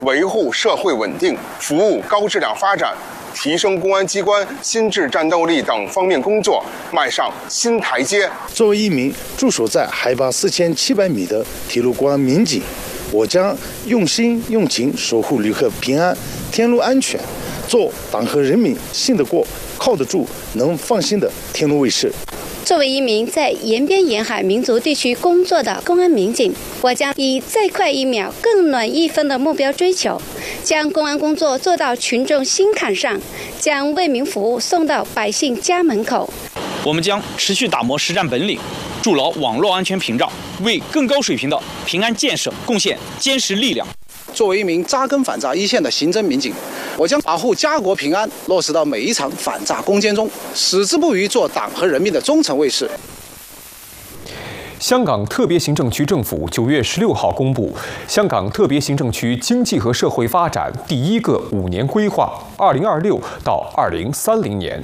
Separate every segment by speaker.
Speaker 1: 维护社会稳定、服务高质量发展、提升公安机关心智战斗力等方面工作迈上新台阶。
Speaker 2: 作为一名驻守在海拔4700米的铁路公安民警，我将用心用情守护旅客平安、天路安全，做党和人民信得过、靠得住、能放心的天路卫士。
Speaker 3: 作为一名在沿边沿海民族地区工作的公安民警，我将以再快1秒更暖1分的目标追求，将公安工作做到群众心坎上，将为民服务送到百姓家门口。
Speaker 4: 我们将持续打磨实战本领，筑牢网络安全屏障，为更高水平的平安建设贡献坚实力量。
Speaker 5: 作为一名扎根反诈一线的刑侦民警，我将保护家国平安落实到每一场反诈攻坚中，矢志不渝做党和人民的忠诚卫士。
Speaker 6: 香港特别行政区政府9月16号公布香港特别行政区经济和社会发展第1个5年规划，2026到2030年。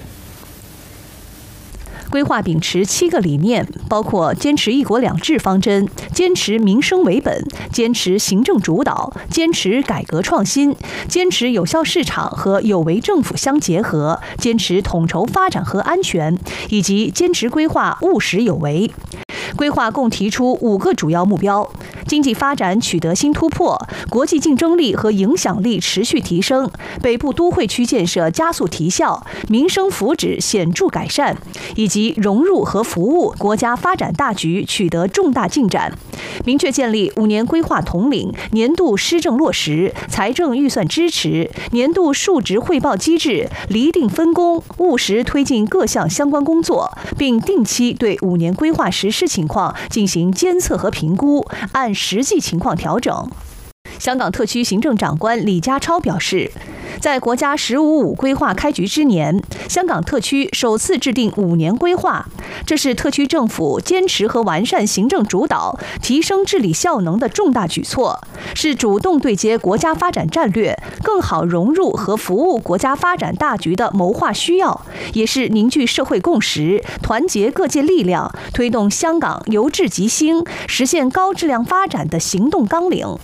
Speaker 7: 规划秉持7个理念，包括坚持一国两制方针，坚持民生为本，坚持行政主导，坚持改革创新，坚持有效市场和有为政府相结合，坚持统筹发展和安全，以及坚持规划务实有为。规划共提出5个主要目标：经济发展取得新突破，国际竞争力和影响力持续提升，北部都会区建设加速提效，民生福祉显著改善，以及融入和服务国家发展大局取得重大进展。明确建立5年规划统领、年度施政落实、财政预算支持、年度述职汇报机制，厘定分工，务实推进各项相关工作，并定期对5年规划实施情况进行监测和评估，按实际情况调整。香港特区行政长官李家超表示，在国家“15+5”规划开局之年，香港特区首次制定5年规划，这是特区政府坚持和完善行政主导、提升治理效能的重大举措，是主动对接国家发展战略、更好融入和服务国家发展大局的谋划需要，也是凝聚社会共识、团结各界力量、推动香港由治及兴、实现高质量发展的行动纲领。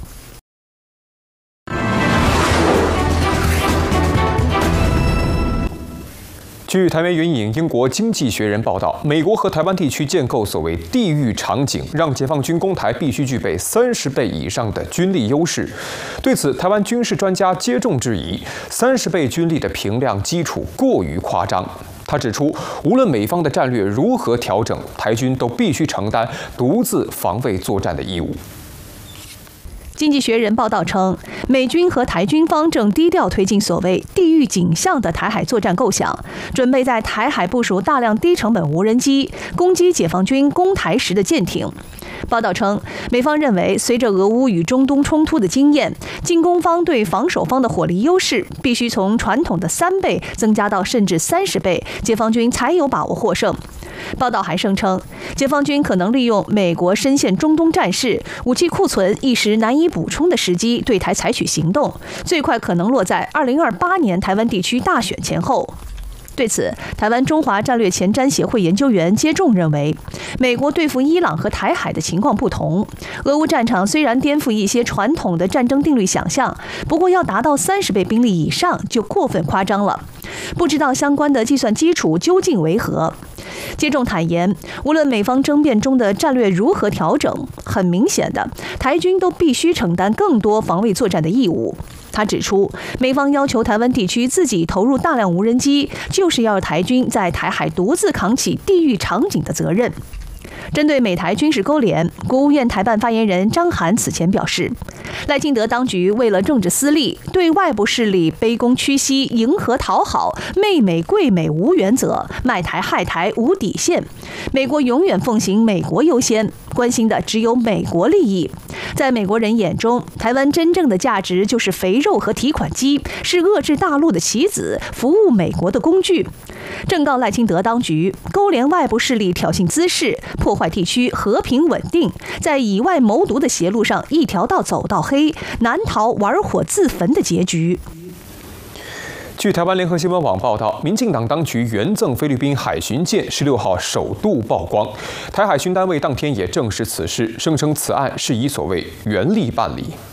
Speaker 6: 据台媒援引英国《经济学人》报道，美国和台湾地区建构所谓地域场景，让解放军攻台必须具备30倍以上的军力优势。对此，台湾军事专家接种质疑，30倍军力的评量基础过于夸张。他指出，无论美方的战略如何调整，台军都必须承担独自防卫作战的义务。
Speaker 7: 经济学人报道称，美军和台军方正低调推进所谓地域景象的台海作战构想，准备在台海部署大量低成本无人机，攻击解放军攻台时的舰艇。报道称，美方认为，随着俄乌与中东冲突的经验，进攻方对防守方的火力优势必须从传统的3倍增加到甚至30倍，解放军才有把握获胜。报道还声称，解放军可能利用美国深陷中东战事、武器库存一时难以补充的时机，对台采取行动，最快可能落在2028年台湾地区大选前后。对此，台湾中华战略前瞻协会研究员接种认为，美国对付伊朗和台海的情况不同。俄乌战场虽然颠覆一些传统的战争定律想象，不过要达到30倍兵力以上就过分夸张了。不知道相关的计算基础究竟为何。接种坦言，无论美方争辩中的战略如何调整，很明显的，台军都必须承担更多防卫作战的义务。他指出，美方要求台湾地区自己投入大量无人机，就是要台军在台海独自扛起地域场景的责任。针对美台军事勾连，国务院台办发言人张涵此前表示，赖清德当局为了政治私利，对外部势力卑躬屈膝、迎合讨好、媚美贵美无原则，卖台害台无底线。美国永远奉行美国优先，关心的只有美国利益。在美国人眼中，台湾真正的价值就是肥肉和提款机，是遏制大陆的棋子，服务美国的工具。正告赖清德当局，勾连外部势力挑衅滋事，破坏地区和平稳定，在以外谋独的邪路上一条道走到黑，难逃玩火自焚的结局。
Speaker 6: 据台湾联合新闻网报道，民进党当局援赠菲律宾海巡舰16号首度曝光，台海巡单位当天也证实此事，声称此案是以所谓原力办理。